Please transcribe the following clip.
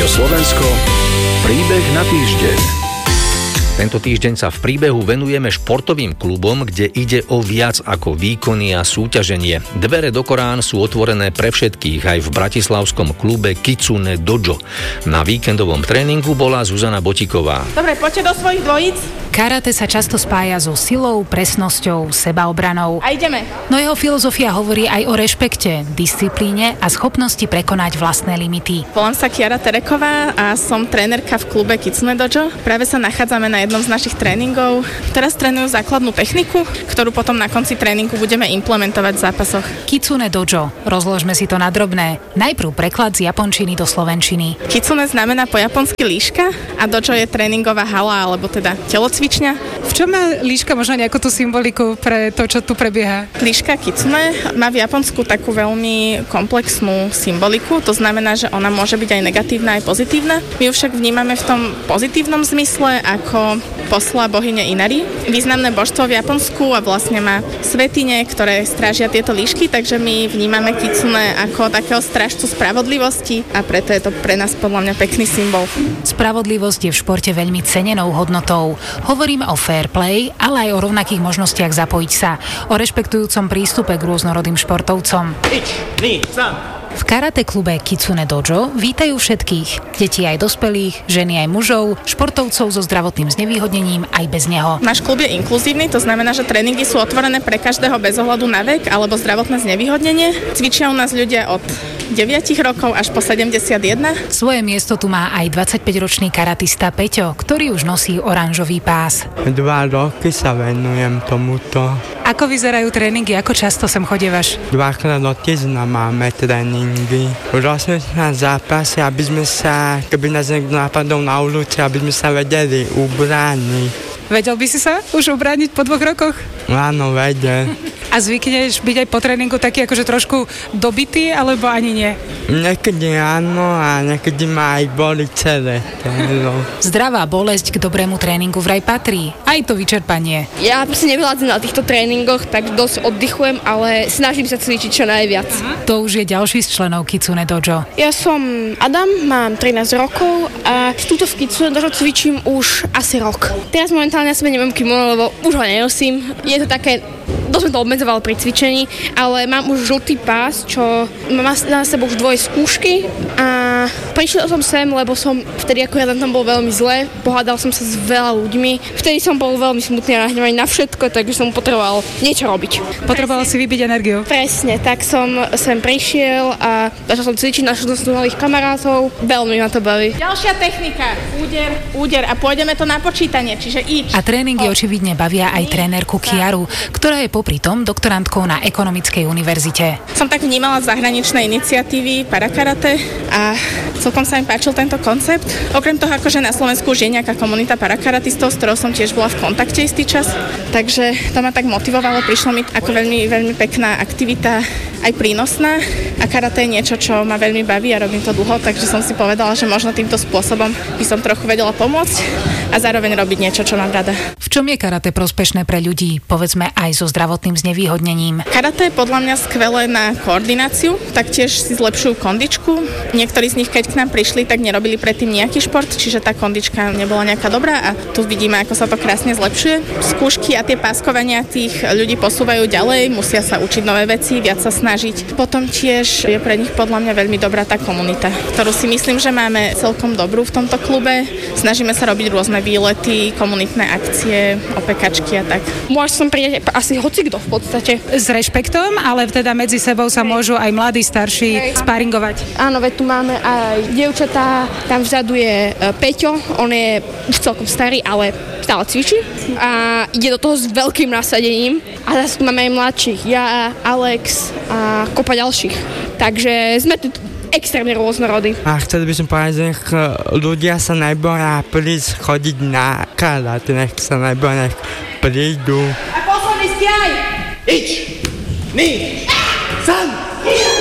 Rádio Slovensko, príbeh na týždeň. Tento týždeň sa v príbehu venujeme športovým klubom, kde ide o viac ako výkony a súťaženie. Dvere do Korán sú otvorené pre všetkých aj v bratislavskom klube Kitsune Dojo. Na víkendovom tréningu bola Zuzana Botiková. Dobre, poďte do svojich dvojíc. Karate sa často spája so silou, presnosťou, sebaobranou. A ideme. No jeho filozofia hovorí aj o rešpekte, disciplíne a schopnosti prekonať vlastné limity. Volám sa Kiara Tereková a som trénerka v klube Kitsune Dojo. Práve sa nachádzame na jednom z našich tréningov. Teraz trénujú základnú techniku, ktorú potom na konci tréningu budeme implementovať v zápasoch. Kitsune Dojo. Rozložme si to na drobné. Najprv preklad z japončiny do slovenčiny. Kitsune znamená po japonsky líška a dojo je tréningová hala, alebo teda telocvičňa. V čom má líška možno nejakú tú symboliku pre to, čo tu prebieha? Líška Kitsune má v Japonsku takú veľmi komplexnú symboliku, to znamená, že ona môže byť aj negatívna, aj pozitívna. My ju však vnímame v tom pozitívnom zmysle ako posla bohyne Inari. Významné božstvo v Japonsku a vlastne má svätyne, ktoré strážia tieto líšky, takže my vnímame Kitsune ako takého strážcu spravodlivosti a preto je to pre nás podľa mňa pekný symbol. Spravodlivosť je v športe veľmi cenenou hodnotou. Hovoríme o fair play, ale aj o rovnakých možnostiach zapojiť sa, o rešpektujúcom prístupe k rôznorodým športovcom. V karate klube Kitsune Dojo vítajú všetkých, deti aj dospelých, ženy aj mužov, športovcov so zdravotným znevýhodnením aj bez neho. Náš klub je inkluzívny, to znamená, že tréningy sú otvorené pre každého bez ohľadu na vek alebo zdravotné znevýhodnenie. Cvičia u nás ľudia od 9 rokov až po 71. Svoje miesto tu má aj 25-ročný karatista Peťo, ktorý už nosí oranžový pás. 2 roky sa venujem tomuto. Ako vyzerajú tréningy? Ako často sem chodievaš? 2-krát do týždňa máme tréningy. Rozličné zápasy, aby sme sa, keby nás niekto napadol na ulici, aby sme sa vedeli ubrániť. Vedel by si sa už ubrániť po 2 rokoch? Áno, vedel. A zvykneš byť aj po tréningu taký akože trošku dobitý, alebo ani nie? Niekedy áno a niekedy ma aj boli celé telo. Zdravá bolesť k dobrému tréningu vraj patrí. Aj to vyčerpanie. Ja si nevyhľadzam na týchto tréningoch, tak dosť oddychujem, ale snažím sa cvičiť čo najviac. To už je ďalší z členov Kitsune Dojo. Ja som Adam, mám 13 rokov a túto v Kitsune Dojo cvičím už asi rok. Teraz momentálne na sebe nemám kimono, lebo už ho nenosím. Je to také, dosť som to obmedzoval pri cvičení, ale mám už žltý pás, čo mám na sebe už 2 skúšky a prišiel som sem, lebo som vtedy akorát tam bol veľmi zle, pohádal som sa s veľa ľuďmi, vtedy som bol veľmi smutný a nahnevaný na všetko, takže som potreboval niečo robiť. Potreboval si vybiť energiu. Presne, tak som sem prišiel a začal som cvičiť, našiel som nových kamarátov, veľmi ma to baví. Ďalšia technika, úder a pôjdeme to na počítanie, čiže ič. A tréningy očividne bavia aj trénerku Kiaru, ktorá je popri tom doktorantkou na Ekonomickej univerzite. Som tak vnímala zahraničné iniciatívy parakarate a celkom sa mi páčil tento koncept. Okrem toho, akože na Slovensku už je nejaká komunita parakaratistov, s ktorou som tiež bola v kontakte istý čas, takže to ma tak motivovalo, prišlo mi ako veľmi, veľmi pekná aktivita, aj prínosná a karate je niečo, čo ma veľmi baví a robím to dlho, takže som si povedala, že možno týmto spôsobom by som trochu vedela pomôcť a zároveň robiť niečo, čo mám rada. V čom je karate prospešné pre ľudí, povedzme aj so zdravotným znevýhodnením? Karate je podľa mňa skvelé na koordináciu, taktiež si zlepšujú kondičku. Niektorí z nich, keď k nám prišli, tak nerobili predtým nejaký šport, čiže tá kondička nebola nejaká dobrá a tu vidíme, ako sa to krásne zlepšuje. Skúšky a tie páskovania tých ľudí posúvajú ďalej, musia sa učiť nové veci, viac sa snažiť. Potom tiež je pre nich podľa mňa veľmi dobrá tá komunita, ktorú si myslím, že máme celkom dobrú v tomto klube. Snažíme sa robiť rôzne výlety, komunitné akcie, opekačky a tak. Môže som prijať asi hocikto v podstate. S rešpektom, ale teda medzi sebou sa môžu aj mladí, starší sparingovať. Áno, veď tu máme aj dievčatá, tam vzadu je Peťo, on je už celkom starý, ale stále cvičí a ide do toho s veľkým nasadením. A zase tu máme aj mladších, ja, Alex a kopa ďalších. Takže sme tu extrémne rôznorodí. A chcel by som povedať, že ľudia sa neboja prísť chodiť na karate, nech sa neboja, nech prídu. A posledný stiaj! Ič, ni, san.